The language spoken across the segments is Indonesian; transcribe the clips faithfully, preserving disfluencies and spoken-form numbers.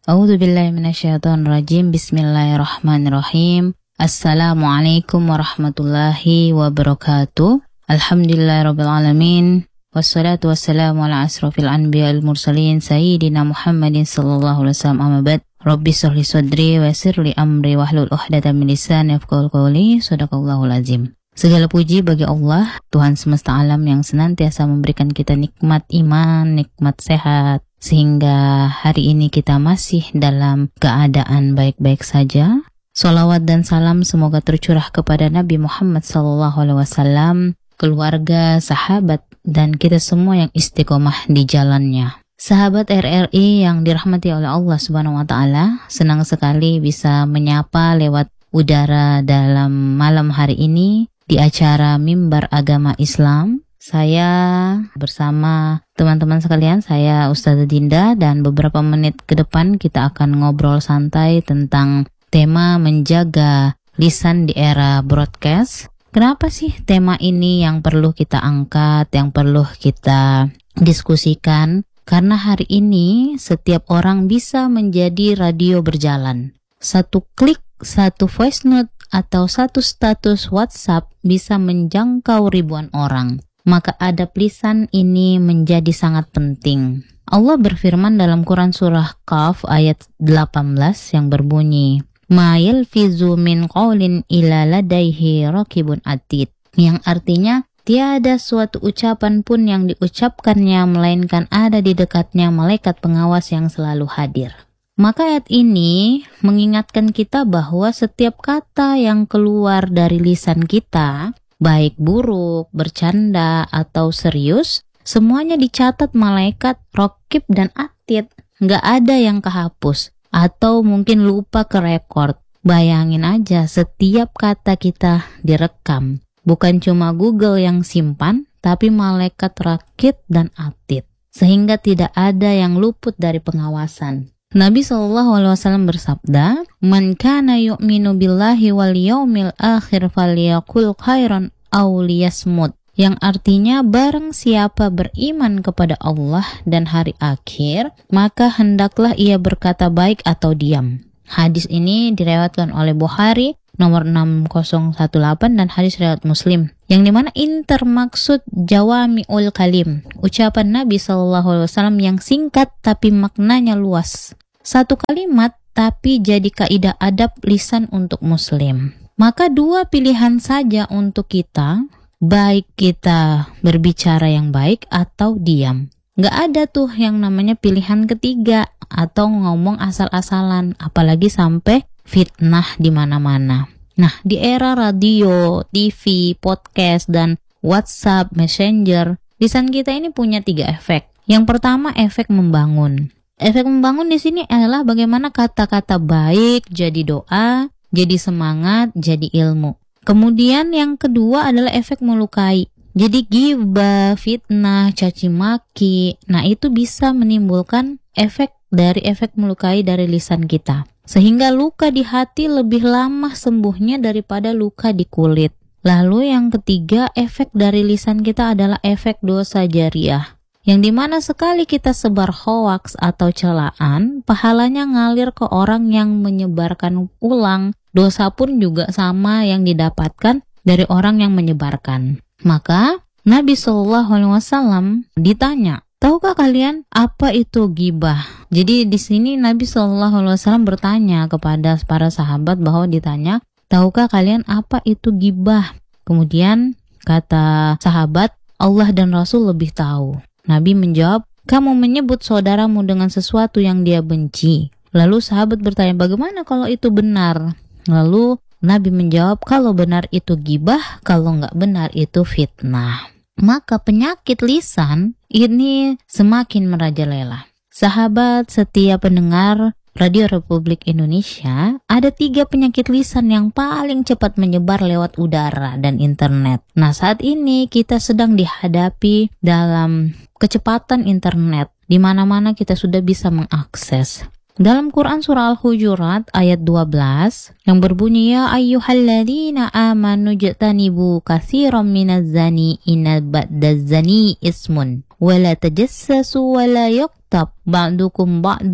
A'udzubillahi minasyaitonirrajim. Bismillahirrahmanirrahim. Assalamualaikum warahmatullahi wabarakatuh. Alhamdulillahirabbil alamin. Wassalatu wassalamu ala asrofil anbiya'il mursalin sayyidina Muhammadin sallallahu alaihi wasallam. Amma ba'd. Rabbi shrahli sadri wa yassir li amri wahlul 'uqdatam min lisani yafqahu qawli. Shadaqallahul azim. Segala puji bagi Allah, Tuhan semesta alam yang senantiasa memberikan kita nikmat iman, nikmat sehat, sehingga hari ini kita masih dalam keadaan baik-baik saja. Sholawat dan salam semoga tercurah kepada Nabi Muhammad sallallahu alaihi wasallam, keluarga, sahabat, dan kita semua yang istiqomah di jalannya. Sahabat R R I yang dirahmati oleh Allah Subhanahu wa taala, senang sekali bisa menyapa lewat udara dalam malam hari ini di acara Mimbar Agama Islam. Saya bersama teman-teman sekalian, saya Ustazah Dinda, dan beberapa menit ke depan kita akan ngobrol santai tentang tema menjaga lisan di era broadcast. Kenapa sih tema ini yang perlu kita angkat, yang perlu kita diskusikan? Karena hari ini setiap orang bisa menjadi radio berjalan. Satu klik, satu voice note, atau satu status WhatsApp bisa menjangkau ribuan orang. Maka adab lisan ini menjadi sangat penting. Allah berfirman dalam Quran surah Qaf ayat delapan belas yang berbunyi, Ma yalfizu min qawlin illa ladaihi raqibun atid. Yang artinya, tiada suatu ucapan pun yang diucapkannya melainkan ada di dekatnya malaikat pengawas yang selalu hadir. Maka ayat ini mengingatkan kita bahwa setiap kata yang keluar dari lisan kita, baik buruk, bercanda, atau serius, semuanya dicatat malaikat Raqib dan Atid. Nggak ada yang kehapus, atau mungkin lupa ke rekord. Bayangin aja, setiap kata kita direkam. Bukan cuma Google yang simpan, tapi malaikat Raqib dan Atid. Sehingga tidak ada yang luput dari pengawasan. Nabi shallallahu alaihi wasallam bersabda, Man kana yu'minu billahi wal yaumil akhir falyaqul khairan aw liyasmut. Yang artinya, barang siapa beriman kepada Allah dan hari akhir, maka hendaklah ia berkata baik atau diam. Hadis ini diriwayatkan oleh Bukhari nomor enam nol satu delapan dan hadis riwayat Muslim, yang dimana inter maksud jawami'ul kalim, ucapan Nabi shallallahu alaihi wasallam yang singkat tapi maknanya luas. Satu kalimat tapi jadi kaidah adab lisan untuk muslim. Maka dua pilihan saja untuk kita, baik kita berbicara yang baik atau diam. Gak ada tuh yang namanya pilihan ketiga atau ngomong asal-asalan, apalagi sampai fitnah di mana-mana. Nah, di era radio, T V, podcast, dan WhatsApp, Messenger, lisan kita ini punya tiga efek. Yang pertama, efek membangun. Efek membangun di sini adalah bagaimana kata-kata baik jadi doa, jadi semangat, jadi ilmu. Kemudian yang kedua adalah efek melukai. Jadi ghibah, fitnah, caci maki. Nah, itu bisa menimbulkan efek dari efek melukai dari lisan kita. Sehingga luka di hati lebih lama sembuhnya daripada luka di kulit. Lalu yang ketiga, efek dari lisan kita adalah efek dosa jariah. Yang dimana sekali kita sebar hoaks atau celaan, pahalanya ngalir ke orang yang menyebarkan ulang. Dosa pun juga sama yang didapatkan dari orang yang menyebarkan. Maka Nabi shallallahu alaihi wasallam ditanya, tahukah kalian apa itu ghibah? Jadi di sini Nabi shallallahu alaihi wasallam bertanya kepada para sahabat bahwa ditanya, tahukah kalian apa itu ghibah? Kemudian kata sahabat, Allah dan Rasul lebih tahu. Nabi menjawab, kamu menyebut saudaramu dengan sesuatu yang dia benci. Lalu sahabat bertanya, bagaimana kalau itu benar? Lalu Nabi menjawab, kalau benar itu ghibah, kalau nggak benar itu fitnah. Maka penyakit lisan ini semakin merajalela. Sahabat setia pendengar Radio Republik Indonesia, ada tiga penyakit lisan yang paling cepat menyebar lewat udara dan internet. Nah, saat ini kita sedang dihadapi dalam kecepatan internet, di mana-mana kita sudah bisa mengakses. Dalam Quran surah Al-Hujurat ayat dua belas yang berbunyi, ya ayyuhalladzina amanu jtanibu katsiran minaz-zani inna ba'daz-zani ismun wa la tajassasu wa la yaqtab ba'dukum ba'du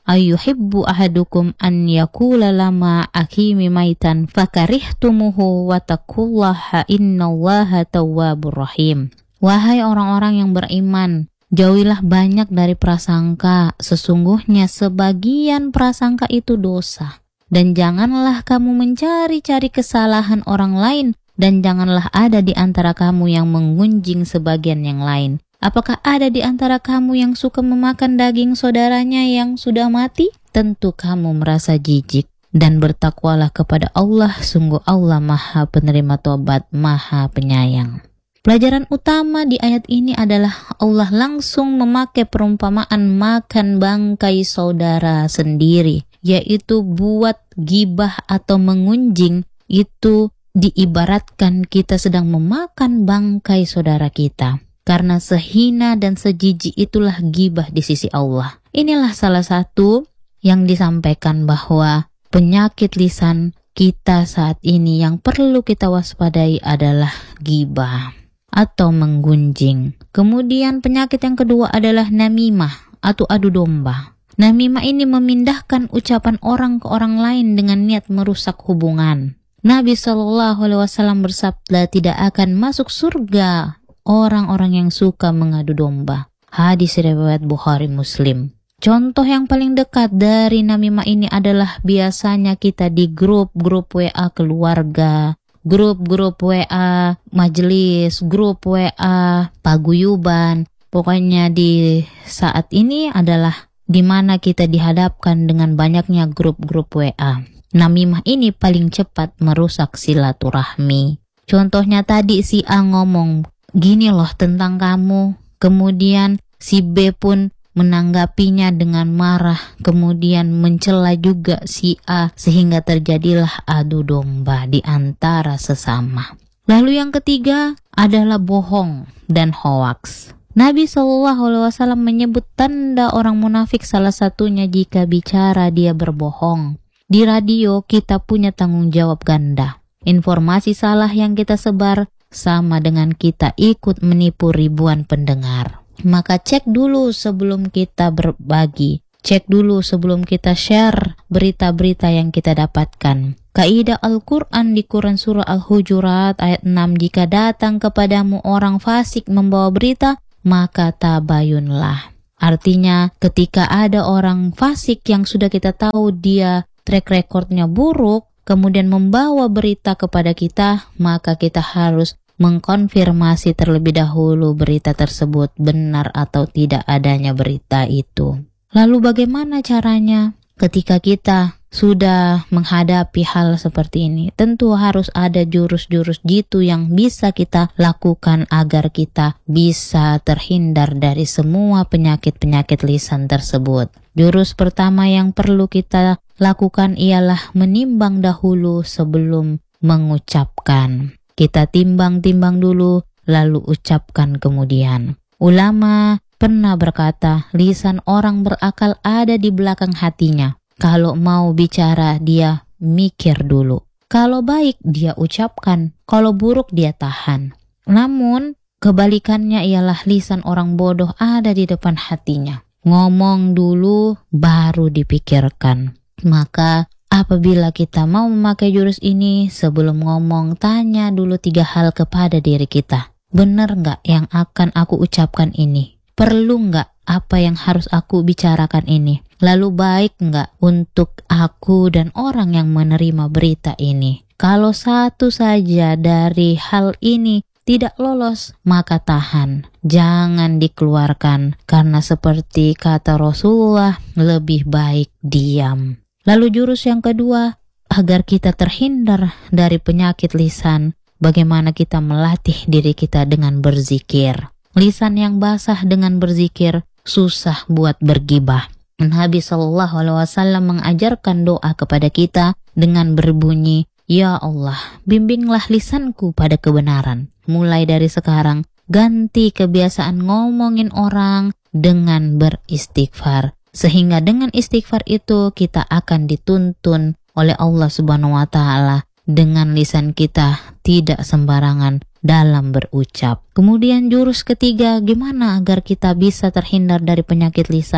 ayyuhibbu ahadukum an yakula lama akimi maitan fakarihtumuhu wattaqullaha innallaha tawwabur rahim. Wahai orang-orang yang beriman, jauhilah banyak dari prasangka, sesungguhnya sebagian prasangka itu dosa. Dan janganlah kamu mencari-cari kesalahan orang lain, dan janganlah ada di antara kamu yang mengunjing sebagian yang lain. Apakah ada di antara kamu yang suka memakan daging saudaranya yang sudah mati? Tentu kamu merasa jijik. Dan bertakwalah kepada Allah, sungguh Allah Maha Penerima Tobat, Maha Penyayang. Pelajaran utama di ayat ini adalah Allah langsung memakai perumpamaan makan bangkai saudara sendiri, yaitu buat gibah atau mengunjing itu diibaratkan kita sedang memakan bangkai saudara kita. Karena sehina dan sejijik itulah gibah di sisi Allah. Inilah salah satu yang disampaikan bahwa penyakit lisan kita saat ini yang perlu kita waspadai adalah gibah atau menggunjing. Kemudian penyakit yang kedua adalah namimah atau adu domba. Namimah ini memindahkan ucapan orang ke orang lain dengan niat merusak hubungan. Nabi shallallahu alaihi wasallam bersabda, tidak akan masuk surga orang-orang yang suka mengadu domba. Hadis riwayat Bukhari Muslim. Contoh yang paling dekat dari namimah ini adalah biasanya kita di grup-grup W A keluarga, grup-grup W A majelis, grup W A paguyuban. Pokoknya di saat ini adalah di mana kita dihadapkan dengan banyaknya grup-grup W A. Namimah ini paling cepat merusak silaturahmi. Contohnya tadi si A ngomong, gini loh tentang kamu. Kemudian si B pun menanggapinya dengan marah, kemudian mencela juga si A, sehingga terjadilah adu domba di antara sesama. Lalu yang ketiga adalah bohong dan hoaks. Nabi shallallahu alaihi wasallam menyebut tanda orang munafik, salah satunya jika bicara dia berbohong. Di radio kita punya tanggung jawab ganda. Informasi salah yang kita sebar sama dengan kita ikut menipu ribuan pendengar. Maka cek dulu sebelum kita berbagi. Cek dulu sebelum kita share berita-berita yang kita dapatkan. Kaidah Al-Quran di Quran Surah Al-Hujurat ayat enam, jika datang kepadamu orang fasik membawa berita, maka tabayunlah. Artinya ketika ada orang fasik yang sudah kita tahu dia track recordnya buruk, kemudian membawa berita kepada kita, maka kita harus mengkonfirmasi terlebih dahulu berita tersebut benar atau tidak adanya berita itu. Lalu bagaimana caranya ketika kita sudah menghadapi hal seperti ini? Tentu harus ada jurus-jurus jitu yang bisa kita lakukan agar kita bisa terhindar dari semua penyakit-penyakit lisan tersebut. Jurus pertama yang perlu kita lakukan ialah menimbang dahulu sebelum mengucapkan. Kita timbang-timbang dulu, lalu ucapkan kemudian. Ulama pernah berkata, lisan orang berakal ada di belakang hatinya. Kalau mau bicara, dia mikir dulu. Kalau baik, dia ucapkan. Kalau buruk, dia tahan. Namun, kebalikannya ialah lisan orang bodoh ada di depan hatinya. Ngomong dulu, baru dipikirkan. Maka apabila kita mau memakai jurus ini, sebelum ngomong, tanya dulu tiga hal kepada diri kita. Benar nggak yang akan aku ucapkan ini? Perlu nggak apa yang harus aku bicarakan ini? Lalu baik nggak untuk aku dan orang yang menerima berita ini? Kalau satu saja dari hal ini tidak lolos, maka tahan. Jangan dikeluarkan, karena seperti kata Rasulullah, lebih baik diam. Lalu jurus yang kedua, agar kita terhindar dari penyakit lisan, bagaimana kita melatih diri kita dengan berzikir. Lisan yang basah dengan berzikir susah buat bergibah. Nabi shallallahu alaihi wasallam mengajarkan doa kepada kita dengan berbunyi, Ya Allah, bimbinglah lisanku pada kebenaran. Mulai dari sekarang, ganti kebiasaan ngomongin orang dengan beristighfar. Sehingga dengan istighfar itu kita akan dituntun oleh Allah Subhanahu wa Ta'ala dengan lisan kita tidak sembarangan dalam berucap. Kemudian jurus ketiga, gimana agar kita bisa terhindar dari penyakit lisan?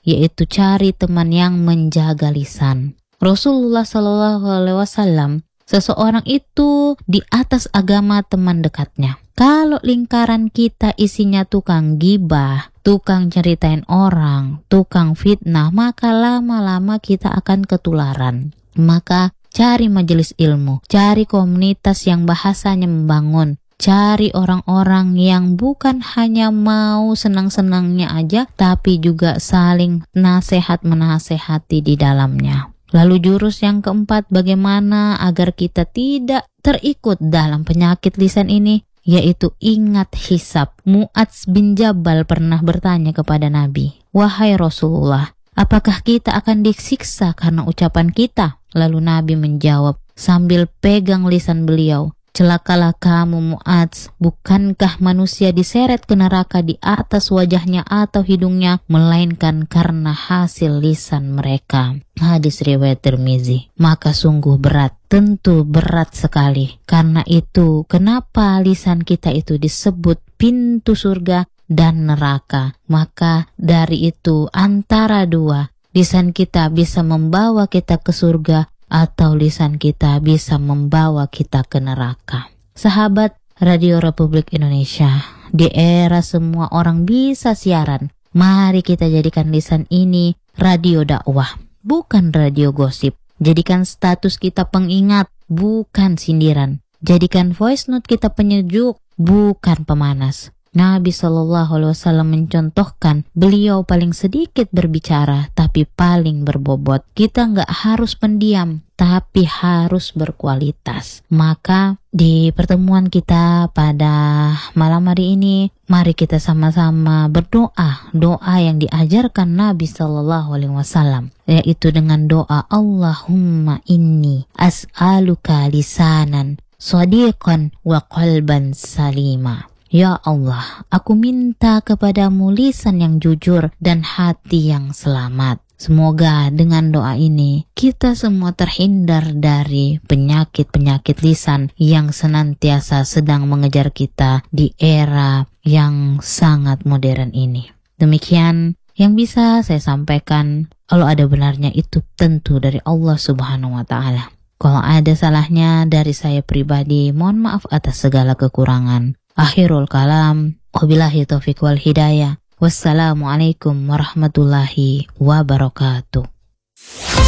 yaitu cari teman yang menjaga lisan. Rasulullah Shallallahu Alaihi Wasallam, seseorang itu di atas agama teman dekatnya. Kalau lingkaran kita isinya tukang gibah, tukang ceritain orang, tukang fitnah, maka lama-lama kita akan ketularan. Maka cari majelis ilmu, cari komunitas yang bahasanya membangun, cari orang-orang yang bukan hanya mau senang-senangnya aja, tapi juga saling nasihat menasehati di dalamnya. Lalu jurus yang keempat, bagaimana agar kita tidak terikut dalam penyakit lisan ini, yaitu ingat hisab. Mu'adz bin Jabal pernah bertanya kepada Nabi, "Wahai Rasulullah, apakah kita akan disiksa karena ucapan kita?" Lalu Nabi menjawab sambil pegang lisan beliau, "Celakalah kamu Mu'adz, bukankah manusia diseret ke neraka di atas wajahnya atau hidungnya, melainkan karena hasil lisan mereka." Hadis riwayat Tirmizi. Maka sungguh berat, tentu berat sekali. Karena itu kenapa lisan kita itu disebut pintu surga dan neraka. Maka dari itu antara dua, lisan kita bisa membawa kita ke surga atau lisan kita bisa membawa kita ke neraka. Sahabat Radio Republik Indonesia, di era semua orang bisa siaran, mari kita jadikan lisan ini radio dakwah, bukan radio gosip. Jadikan status kita pengingat, bukan sindiran. Jadikan voice note kita penyejuk, bukan pemanas. Nabi Shallallahu Alaihi Wasallam mencontohkan, beliau paling sedikit berbicara tapi paling berbobot. Kita nggak harus pendiam, tapi harus berkualitas. Maka di pertemuan kita pada malam hari ini, mari kita sama-sama berdoa, doa yang diajarkan Nabi Shallallahu Alaihi Wasallam, yaitu dengan doa Allahumma inni as'aluka lisanan shadiqan wa qalban salima. Ya Allah, aku minta kepadamu lisan yang jujur dan hati yang selamat. Semoga dengan doa ini kita semua terhindar dari penyakit-penyakit lisan yang senantiasa sedang mengejar kita di era yang sangat modern ini. Demikian yang bisa saya sampaikan. Kalau ada benarnya itu tentu dari Allah Subhanahu wa Ta'ala. Kalau ada salahnya dari saya pribadi, mohon maaf atas segala kekurangan. Akhirul kalam, wabillahi taufiq wal hidayah. Wassalamualaikum warahmatullahi wabarakatuh.